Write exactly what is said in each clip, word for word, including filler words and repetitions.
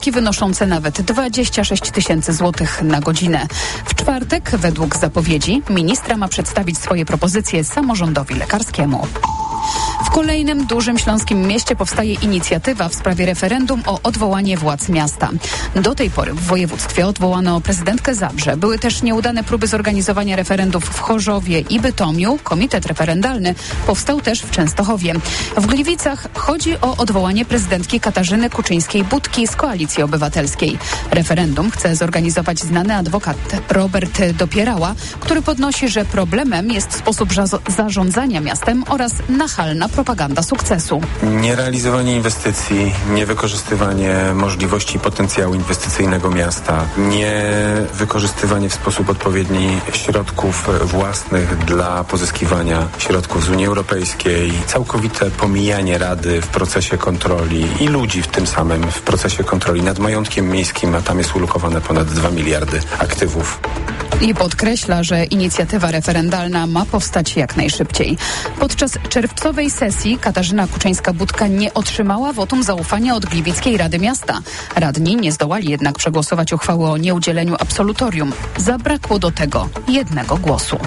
stawki wynoszące nawet dwadzieścia sześć tysięcy złotych na godzinę. W czwartek, według zapowiedzi, ministra ma przedstawić swoje propozycje samorządowi lekarskiemu. W kolejnym dużym śląskim mieście powstaje inicjatywa w sprawie referendum o odwołanie władz miasta. Do tej pory w województwie odwołano prezydentkę Zabrze. Były też nieudane próby zorganizowania referendów w Chorzowie i Bytomiu. Komitet referendalny powstał też w Częstochowie. W Gliwicach chodzi o odwołanie prezydentki Katarzyny Kuczyńskiej-Budki z Koalicji Obywatelskiej. Referendum chce zorganizować znany adwokat Robert Dopierała, który podnosi, że problemem jest sposób zarządzania miastem oraz nachalna propaganda sukcesu. Nierealizowanie inwestycji, niewykorzystywanie możliwości potencjału inwestycyjnego miasta, niewykorzystywanie w sposób odpowiedni środków własnych dla pozyskiwania środków z Unii Europejskiej, całkowite pomijanie Rady w procesie kontroli i ludzi w tym samym w procesie kontroli nad majątkiem miejskim, a tam jest ulokowane ponad dwa miliardy aktywów. I podkreśla, że inicjatywa referendalna ma powstać jak najszybciej. Podczas czerwcowej sesji Katarzyna Kuczyńska-Budka nie otrzymała wotum zaufania od Gliwickiej Rady Miasta. Radni nie zdołali jednak przegłosować uchwały o nieudzieleniu absolutorium. Zabrakło do tego jednego głosu.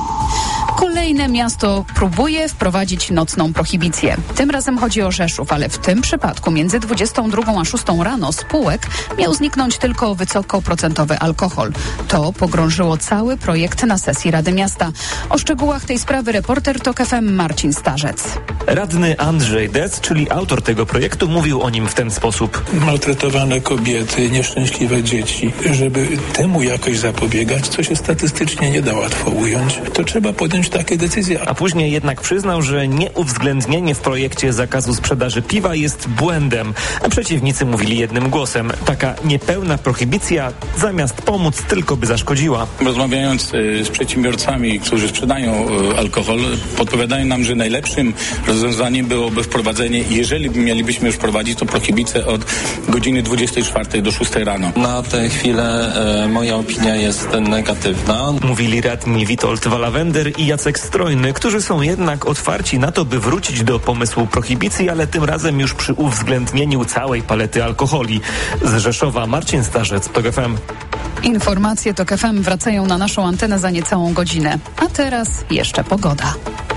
Kolejne miasto próbuje wprowadzić nocną prohibicję. Tym razem chodzi o Rzeszów, ale w tym przypadku między dwudziestą drugą a szóstą rano z półek miał zniknąć tylko wysokoprocentowy alkohol. To pogrążyło cały projekt na sesji Rady Miasta. O szczegółach tej sprawy reporter TOK F M Marcin Starzec. Radny Andrzej Dec, czyli autor tego projektu, mówił o nim w ten sposób. Maltretowane kobiety, nieszczęśliwe dzieci. Żeby temu jakoś zapobiegać, co się statystycznie nie da łatwo ująć, to trzeba podjąć takie decyzje. A później jednak przyznał, że nieuwzględnienie w projekcie zakazu sprzedaży piwa jest błędem. A przeciwnicy mówili jednym głosem. Taka niepełna prohibicja zamiast pomóc tylko by zaszkodziła. Rozmawiając y, z przedsiębiorcami, którzy sprzedają y, alkohol, podpowiadają nam, że najlepszym rozwiązaniem byłoby wprowadzenie, jeżeli mielibyśmy już wprowadzić, to prohibicję od godziny dwudziestej czwartej do szóstej rano. Na tę chwilę y, moja opinia jest negatywna. Mówili radni Witold Walawender i Jacek Strojny, którzy są jednak otwarci na to, by wrócić do pomysłu prohibicji, ale tym razem już przy uwzględnieniu całej palety alkoholi. Z Rzeszowa Marcin Starzec, TOK F M. Informacje TOK F M wracają na naszą antenę za niecałą godzinę. A teraz jeszcze pogoda.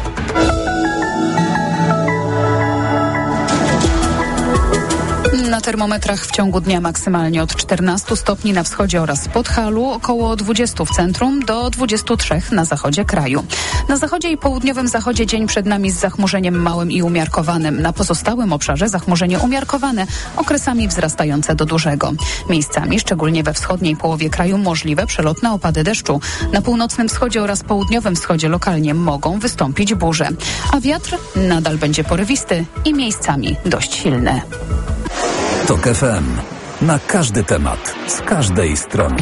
Na termometrach w ciągu dnia maksymalnie od czternastu stopni na wschodzie oraz Podhalu, około dwudziestu w centrum do dwudziestu trzech na zachodzie kraju. Na zachodzie i południowym zachodzie dzień przed nami z zachmurzeniem małym i umiarkowanym. Na pozostałym obszarze zachmurzenie umiarkowane, okresami wzrastające do dużego. Miejscami, szczególnie we wschodniej połowie kraju, możliwe przelotne opady deszczu. Na północnym wschodzie oraz południowym wschodzie lokalnie mogą wystąpić burze. A wiatr nadal będzie porywisty i miejscami dość silny. TOK F M. Na każdy temat, z każdej strony.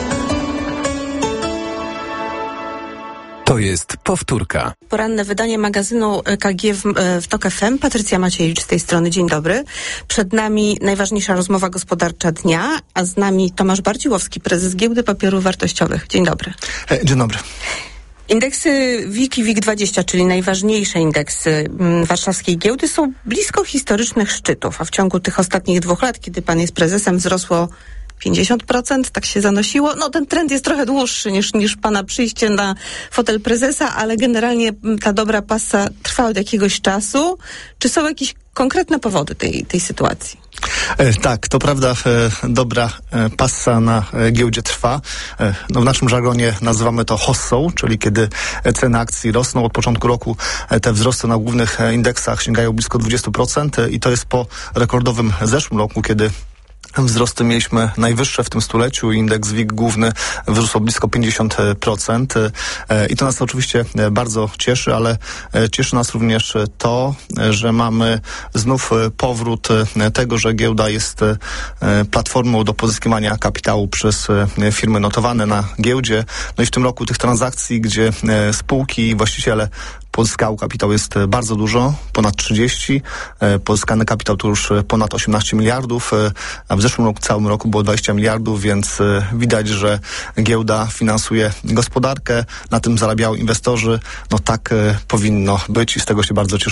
To jest powtórka. Poranne wydanie magazynu K G w, w TOK F M. Patrycja Maciejewicz z tej strony. Dzień dobry. Przed nami najważniejsza rozmowa gospodarcza dnia, a z nami Tomasz Bardziłowski, prezes Giełdy Papierów Wartościowych. Dzień dobry. Dzień dobry. Indeksy W I K i W I K dwadzieścia, czyli najważniejsze indeksy m, warszawskiej giełdy, są blisko historycznych szczytów, a w ciągu tych ostatnich dwóch lat, kiedy pan jest prezesem, wzrosło pięćdziesiąt procent, tak się zanosiło. No ten trend jest trochę dłuższy niż, niż pana przyjście na fotel prezesa, ale generalnie ta dobra pasa trwa od jakiegoś czasu. Czy są jakieś konkretne powody tej, tej sytuacji? E, tak, to prawda, e, dobra e, passa na e, giełdzie trwa. E, no w naszym żargonie nazywamy to hossą, czyli kiedy ceny akcji rosną. Od początku roku e, te wzrosty na głównych e, indeksach sięgają blisko dwadzieścia procent e, i to jest po rekordowym zeszłym roku, kiedy wzrosty mieliśmy najwyższe w tym stuleciu. Indeks W I K główny wzrósł blisko pięćdziesiąt procent i to nas oczywiście bardzo cieszy, ale cieszy nas również to, że mamy znów powrót tego, że giełda jest platformą do pozyskiwania kapitału przez firmy notowane na giełdzie. No i w tym roku tych transakcji, gdzie spółki i właściciele pozyskał kapitał jest bardzo dużo, ponad trzydzieści. Pozyskany kapitał to już ponad osiemnaście miliardów, a w zeszłym roku, całym roku było dwadzieścia miliardów, więc widać, że giełda finansuje gospodarkę, na tym zarabiają inwestorzy. No tak powinno być i z tego się bardzo cieszymy.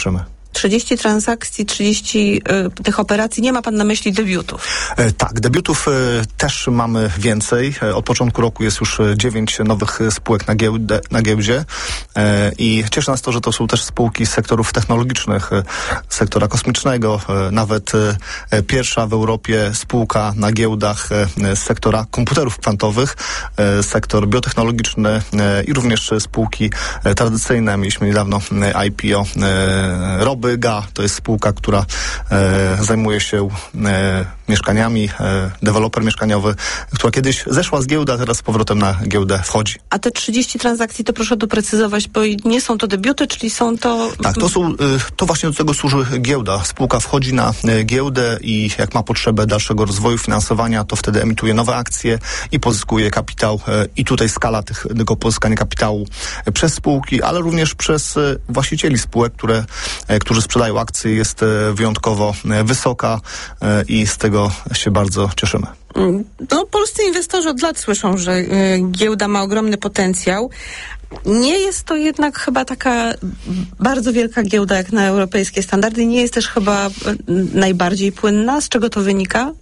trzydzieści transakcji, trzydzieści y, tych operacji. Nie ma pan na myśli debiutów? E, tak, debiutów e, też mamy więcej. E, od początku roku jest już dziewięć nowych spółek na, giełdę, na giełdzie e, i cieszy nas to, że to są też spółki z sektorów technologicznych, e, sektora kosmicznego, e, nawet e, pierwsza w Europie spółka na giełdach e, z sektora komputerów kwantowych, e, sektor biotechnologiczny e, i również spółki e, tradycyjne. Mieliśmy niedawno e, I P O e, Robyga, to jest spółka, która e, zajmuje się e, mieszkaniami, e, deweloper mieszkaniowy, która kiedyś zeszła z giełdy, a teraz z powrotem na giełdę wchodzi. A te trzydzieści transakcji to proszę doprecyzować, bo nie są to debiuty, czyli są to... Tak, to są, to właśnie do tego służy giełda. Spółka wchodzi na giełdę i jak ma potrzebę dalszego rozwoju, finansowania, to wtedy emituje nowe akcje i pozyskuje kapitał. I tutaj skala tych, tego pozyskania kapitału przez spółki, ale również przez właścicieli spółek, które, którzy sprzedają akcje, jest wyjątkowo wysoka i z tego się bardzo cieszymy. No, polscy inwestorzy od lat słyszą, że y, giełda ma ogromny potencjał. Nie jest to jednak chyba taka bardzo wielka giełda jak na europejskie standardy. Nie jest też chyba y, najbardziej płynna. Z czego to wynika?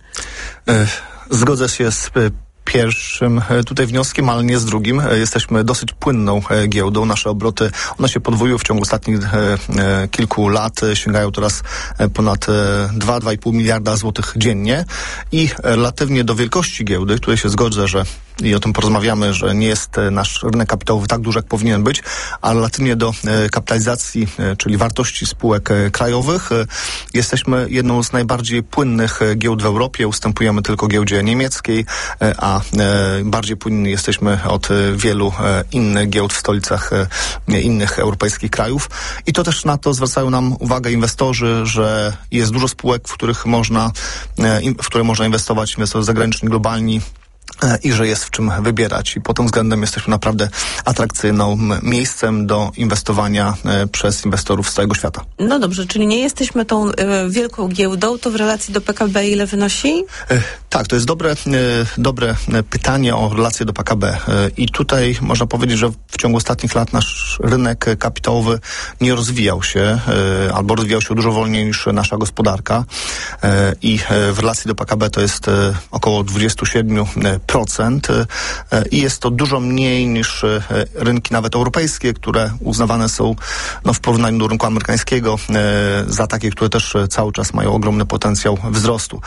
Zgodzę się z pierwszym tutaj wnioskiem, ale nie z drugim. Jesteśmy dosyć płynną giełdą. Nasze obroty, one się podwoiły w ciągu ostatnich kilku lat. Sięgają teraz ponad dwa do dwóch i pół miliarda złotych dziennie i relatywnie do wielkości giełdy, której się zgodzę, że i o tym porozmawiamy, że nie jest nasz rynek kapitałowy tak duży, jak powinien być, a relatywnie do kapitalizacji, czyli wartości spółek krajowych, jesteśmy jedną z najbardziej płynnych giełd w Europie. Ustępujemy tylko giełdzie niemieckiej, a bardziej płynni jesteśmy od wielu innych giełd w stolicach innych europejskich krajów. I to też na to zwracają nam uwagę inwestorzy, że jest dużo spółek, w których można, w które można inwestować, inwestorzy zagraniczni, globalni, i że jest w czym wybierać. I pod tym względem jesteśmy naprawdę atrakcyjną miejscem do inwestowania e, przez inwestorów z całego świata. No dobrze, czyli nie jesteśmy tą e, wielką giełdą, to w relacji do P K B ile wynosi? E, tak, to jest dobre, e, dobre pytanie o relację do P K B. E, I tutaj można powiedzieć, że w ciągu ostatnich lat nasz rynek kapitałowy nie rozwijał się, e, albo rozwijał się dużo wolniej niż nasza gospodarka. E, I e, w relacji do P K B to jest e, około dwadzieścia siedem procent i jest to dużo mniej niż rynki nawet europejskie, które uznawane są no, w porównaniu do rynku amerykańskiego za takie, które też cały czas mają ogromny potencjał wzrostu.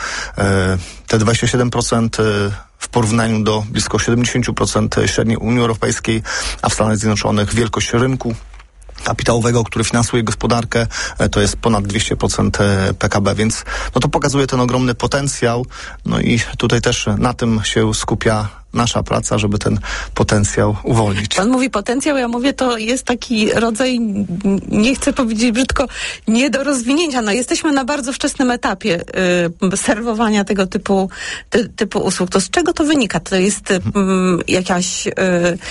Te dwadzieścia siedem procent w porównaniu do blisko siedemdziesiąt procent średniej Unii Europejskiej, a w Stanach Zjednoczonych wielkość rynku kapitałowego, który finansuje gospodarkę, to jest ponad dwieście procent P K B, więc no to pokazuje ten ogromny potencjał. No i tutaj też na tym się skupia nasza praca, żeby ten potencjał uwolnić. Pan mówi potencjał, ja mówię, to jest taki rodzaj, nie chcę powiedzieć brzydko, nie do rozwinięcia. No jesteśmy na bardzo wczesnym etapie y, serwowania tego typu, ty, typu usług. To z czego to wynika? To jest y, jakaś... Y,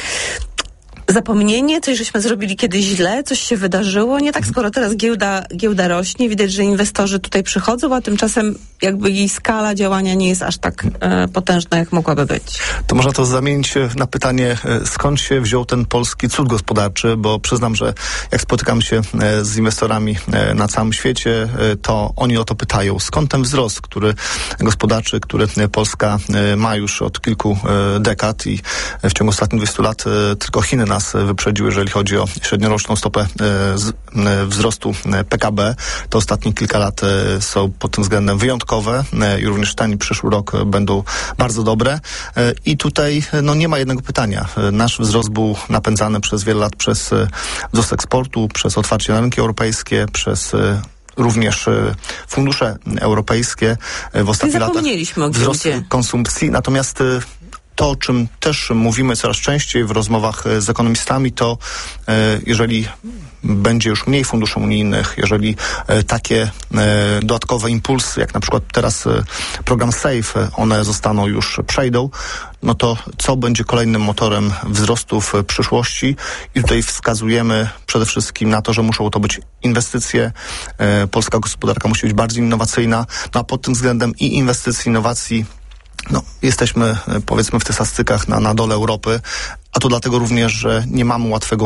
zapomnienie, coś żeśmy zrobili kiedyś źle, coś się wydarzyło. Nie tak, skoro teraz giełda, giełda rośnie, widać, że inwestorzy tutaj przychodzą, a tymczasem jakby jej skala działania nie jest aż tak e, potężna, jak mogłaby być. To można to zamienić na pytanie, skąd się wziął ten polski cud gospodarczy, bo przyznam, że jak spotykam się z inwestorami na całym świecie, to oni o to pytają. Skąd ten wzrost, który gospodarczy, który Polska ma już od kilku dekad i w ciągu ostatnich dwudziestu lat tylko Chiny nas wyprzedził, jeżeli chodzi o średnioroczną stopę wzrostu P K B. To ostatnie kilka lat są pod tym względem wyjątkowe i również ten i przyszły rok będą bardzo dobre. I tutaj no, nie ma jednego pytania. Nasz wzrost był napędzany przez wiele lat przez wzrost eksportu, przez otwarcie na rynki europejskie, przez również fundusze europejskie. W ostatnich latach wzrost konsumpcji. Natomiast to, o czym też mówimy coraz częściej w rozmowach z ekonomistami, to e, jeżeli będzie już mniej funduszy unijnych, jeżeli e, takie e, dodatkowe impulsy, jak na przykład teraz e, program SAFE, one zostaną już, przejdą, no to co będzie kolejnym motorem wzrostu w przyszłości? I tutaj wskazujemy przede wszystkim na to, że muszą to być inwestycje. E, polska gospodarka musi być bardziej innowacyjna, no a pod tym względem i inwestycji, innowacji, no, jesteśmy, powiedzmy, w tych statystykach na, na dole Europy, a to dlatego również, że nie mamy łatwego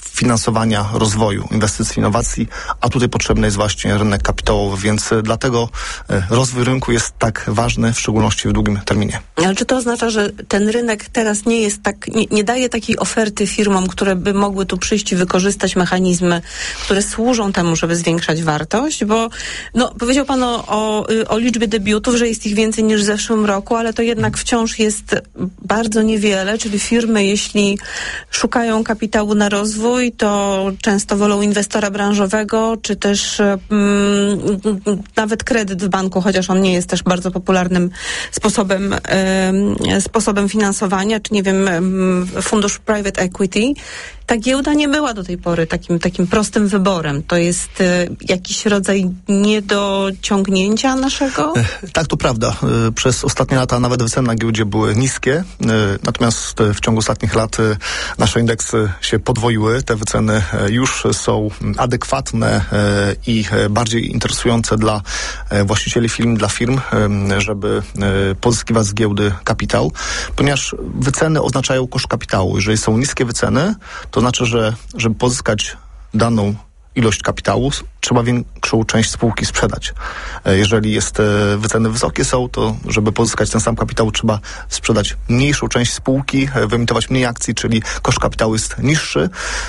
finansowania rozwoju, inwestycji, innowacji, a tutaj potrzebny jest właśnie rynek kapitałowy, więc dlatego rozwój rynku jest tak ważny, w szczególności w długim terminie. Ale czy to oznacza, że ten rynek teraz nie jest tak, nie, nie daje takiej oferty firmom, które by mogły tu przyjść i wykorzystać mechanizmy, które służą temu, żeby zwiększać wartość? Bo no, powiedział pan o, o, o liczbie debiutów, że jest ich więcej niż w zeszłym roku, ale to jednak wciąż jest bardzo niewiele, czyli firmy, jeśli szukają kapitału na rozwój, to często wolą inwestora branżowego, czy też mm, nawet kredyt w banku, chociaż on nie jest też bardzo popularnym sposobem, y, sposobem finansowania, czy nie wiem, y, fundusz private equity. Ta giełda nie była do tej pory takim, takim prostym wyborem. To jest y, jakiś rodzaj niedociągnięcia naszego? Tak, to prawda. Przez ostatnie lata nawet wyceny na giełdzie były niskie, natomiast w ciągu ostatnich lat nasze indeksy się podwoiły. Te wyceny już są adekwatne i bardziej interesujące dla właścicieli firm, dla firm, żeby pozyskiwać z giełdy kapitał, ponieważ wyceny oznaczają koszt kapitału. Jeżeli są niskie wyceny, to znaczy, że żeby pozyskać daną ilość kapitału, trzeba większą część spółki sprzedać. Jeżeli jest wyceny wysokie są, to żeby pozyskać ten sam kapitał, trzeba sprzedać mniejszą część spółki, wyemitować mniej akcji, czyli koszt kapitału jest niższy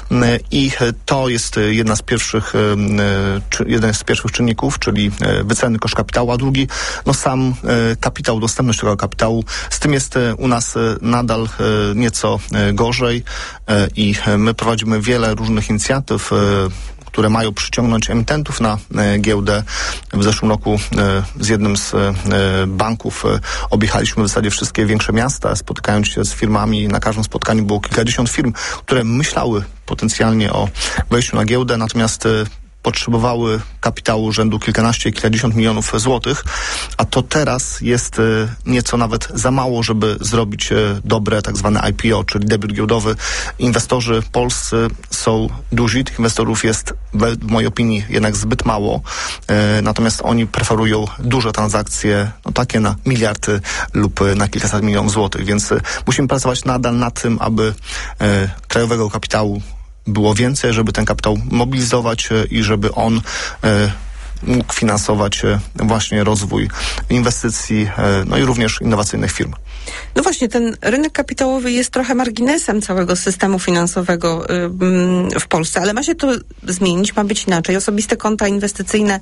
i to jest jedna z pierwszych, jeden z pierwszych czynników, czyli wyceny koszt kapitału, a drugi, no sam kapitał, dostępność tego kapitału. Z tym jest u nas nadal nieco gorzej i my prowadzimy wiele różnych inicjatyw, które mają przyciągnąć emitentów na e, giełdę. W zeszłym roku e, z jednym z e, banków e, objechaliśmy w zasadzie wszystkie większe miasta, spotykając się z firmami. Na każdym spotkaniu było kilkadziesiąt firm, które myślały potencjalnie o wejściu na giełdę, natomiast e, potrzebowały kapitału rzędu kilkanaście, kilkadziesiąt milionów złotych, a to teraz jest y, nieco nawet za mało, żeby zrobić y, dobre tak zwane I P O, czyli debiut giełdowy. Inwestorzy polscy są duzi, tych inwestorów jest w, w mojej opinii jednak zbyt mało, y, natomiast oni preferują duże transakcje, no takie na miliardy lub y, na kilkaset milionów złotych, więc y, musimy pracować nadal nad tym, aby y, krajowego kapitału było więcej, żeby ten kapitał mobilizować i żeby on e, mógł finansować e, właśnie rozwój inwestycji, e, no i również innowacyjnych firm. No właśnie, ten rynek kapitałowy jest trochę marginesem całego systemu finansowego y, w Polsce, ale ma się to zmienić, ma być inaczej. Osobiste konta inwestycyjne,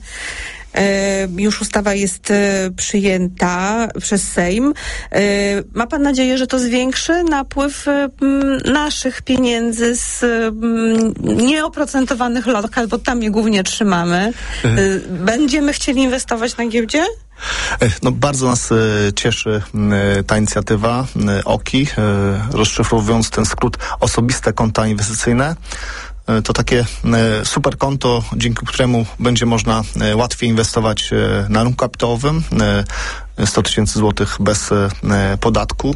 już ustawa jest przyjęta przez Sejm. Ma pan nadzieję, że to zwiększy napływ naszych pieniędzy z nieoprocentowanych lokal, bo tam je głównie trzymamy. Będziemy chcieli inwestować na giełdzie? No bardzo nas e, cieszy e, ta inicjatywa e, O K I, e, rozszyfrowując ten skrót osobiste konta inwestycyjne. To takie super konto, dzięki któremu będzie można łatwiej inwestować na rynku kapitałowym. sto tysięcy złotych bez podatku.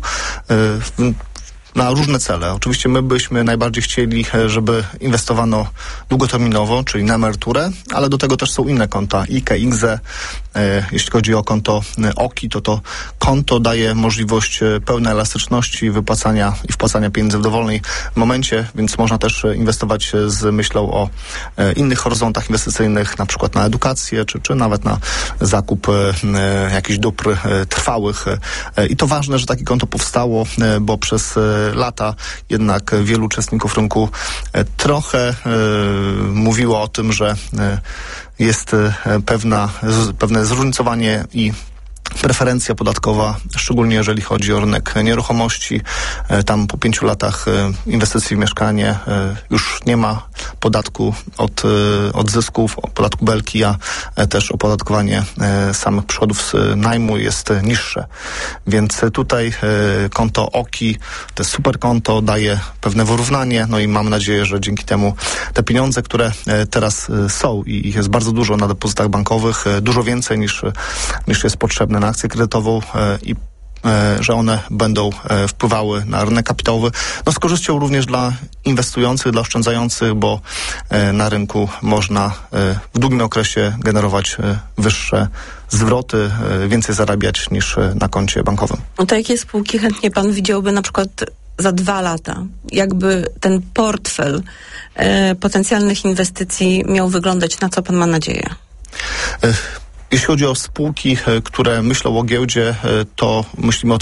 Na różne cele. Oczywiście my byśmy najbardziej chcieli, żeby inwestowano długoterminowo, czyli na emeryturę, ale do tego też są inne konta, I K E, I K Z E. Jeśli chodzi o konto O K I, to to konto daje możliwość pełnej elastyczności wypłacania i wpłacania pieniędzy w dowolnym momencie, więc można też inwestować z myślą o innych horyzontach inwestycyjnych, na przykład na edukację, czy, czy nawet na zakup jakichś dóbr trwałych. I to ważne, że takie konto powstało, bo przez lata jednak wielu uczestników rynku trochę e, mówiło o tym, że e, jest e, pewna, z, pewne zróżnicowanie i preferencja podatkowa, szczególnie jeżeli chodzi o rynek nieruchomości. Tam po pięciu latach inwestycji w mieszkanie już nie ma podatku od, od zysków, podatku belki, a też opodatkowanie samych przychodów z najmu jest niższe. Więc tutaj konto O K I, to jest super konto, daje pewne wyrównanie, no i mam nadzieję, że dzięki temu te pieniądze, które teraz są i ich jest bardzo dużo na depozytach bankowych, dużo więcej niż, niż jest potrzebne na akcję kredytową i że one będą wpływały na rynek kapitałowy. No z korzyścią również dla inwestujących, dla oszczędzających, bo na rynku można w długim okresie generować wyższe zwroty, więcej zarabiać niż na koncie bankowym. No to jakie spółki chętnie pan widziałby na przykład za dwa lata, jakby ten portfel e, potencjalnych inwestycji miał wyglądać? Na co pan ma nadzieję? Jeśli chodzi o spółki, które myślą o giełdzie, to myślimy o